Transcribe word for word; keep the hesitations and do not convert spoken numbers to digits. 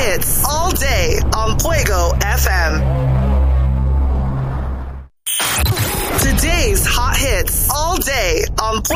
hits all day on Fuego F M. Today's hot hits all day